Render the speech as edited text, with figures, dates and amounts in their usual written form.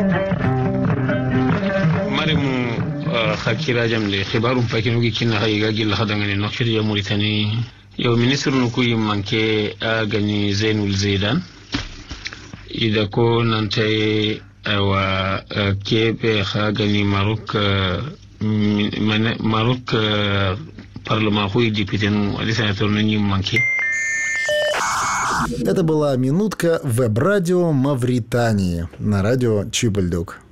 Marimu khakira jamle khibarum pakinugi kinna hayiga gilla khadangani nokshiri ya Mauritanie yo ministru nukuyi manke agani Zainul Zaidan ida ko nante wa kebe khagani Maroc парламент хуй депутату Александр Манки. Это была минутка веб-радио Мавритании на радио Чебальдук.